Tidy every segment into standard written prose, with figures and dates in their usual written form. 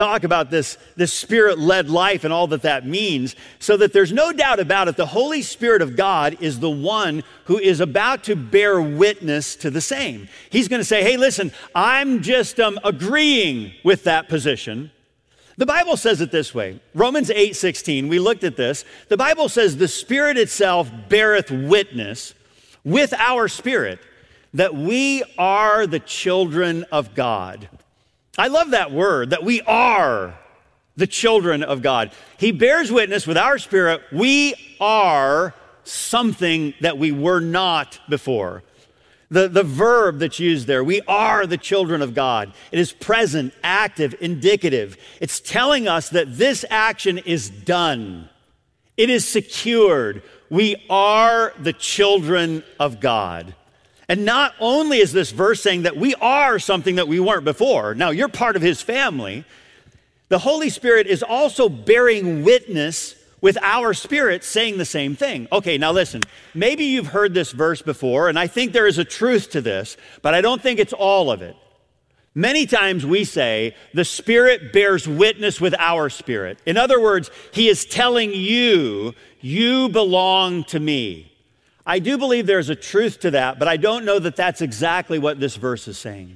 talk about this Spirit-led life and all that means, so that there's no doubt about it, the Holy Spirit of God is the one who is about to bear witness to the same. He's going to say, hey, listen, I'm just agreeing with that position. The Bible says it this way. Romans 8:16, we looked at this. The Bible says the Spirit itself beareth witness with our spirit that we are the children of God. I love that word, that we are the children of God. He bears witness with our spirit. We are something that we were not before. The verb that's used there, we are the children of God. It is present, active, indicative. It's telling us that this action is done. It is secured. We are the children of God. And not only is this verse saying that we are something that we weren't before. Now, you're part of his family. The Holy Spirit is also bearing witness with our spirit saying the same thing. Okay, now listen, maybe you've heard this verse before, and I think there is a truth to this, but I don't think it's all of it. Many times we say, the Spirit bears witness with our spirit. In other words, he is telling you, you belong to me. I do believe there's a truth to that, but I don't know that that's exactly what this verse is saying.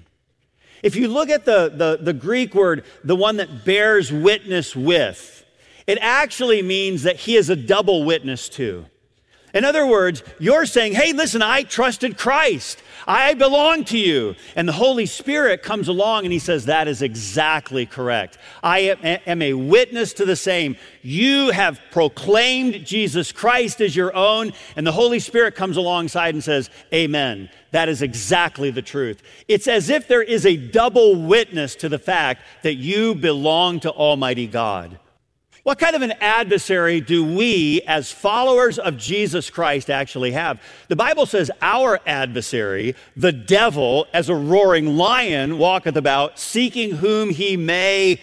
If you look at the Greek word, the one that bears witness with, it actually means that he is a double witness to. In other words, you're saying, hey, listen, I trusted Christ. I belong to you. And the Holy Spirit comes along and he says, that is exactly correct. I am a witness to the same. You have proclaimed Jesus Christ as your own. And the Holy Spirit comes alongside and says, amen. That is exactly the truth. It's as if there is a double witness to the fact that you belong to Almighty God. What kind of an adversary do we, as followers of Jesus Christ, actually have? The Bible says our adversary, the devil, as a roaring lion, walketh about, seeking whom he may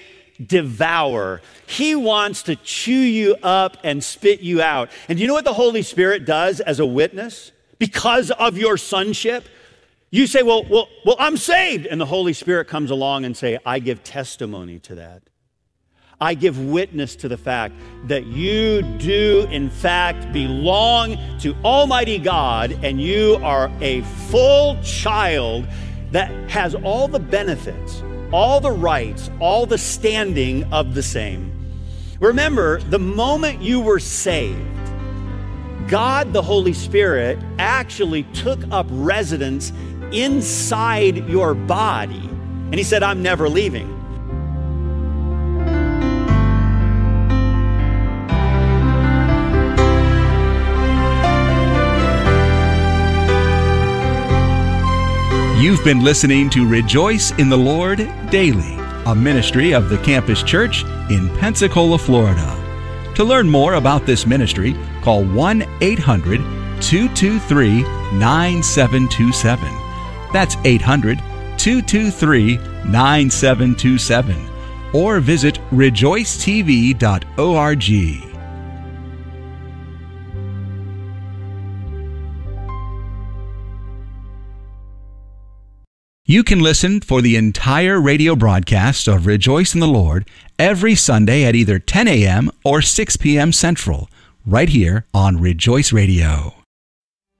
devour. He wants to chew you up and spit you out. And do you know what the Holy Spirit does as a witness? Because of your sonship? You say, well, I'm saved. And the Holy Spirit comes along and say, I give testimony to that. I give witness to the fact that you do, in fact, belong to Almighty God, and you are a full child that has all the benefits, all the rights, all the standing of the same. Remember, the moment you were saved, God, the Holy Spirit, actually took up residence inside your body, and he said, I'm never leaving. You've been listening to Rejoice in the Lord Daily, a ministry of the Campus Church in Pensacola, Florida. To learn more about this ministry, call 1-800-223-9727. That's 800-223-9727. Or visit rejoicetv.org. You can listen for the entire radio broadcast of Rejoice in the Lord every Sunday at either 10 a.m. or 6 p.m. Central, right here on Rejoice Radio.